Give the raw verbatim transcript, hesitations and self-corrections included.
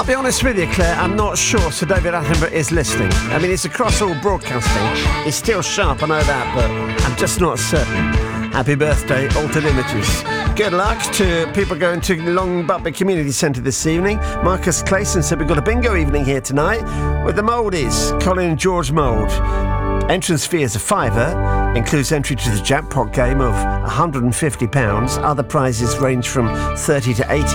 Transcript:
I'll be honest with you, Claire, I'm not sure Sir David Attenborough is listening. I mean, it's across all broadcasting. He's still sharp, I know that, but I'm just not certain. Happy birthday, Altered Images. Good luck to people going to Long Butby Community Centre this evening. Marcus Clayson said we've got a bingo evening here tonight with the Mouldies, Colin and George Mould. Entrance fee is a fiver, includes entry to the jackpot game of one hundred fifty pounds. Other prizes range from thirty to eighty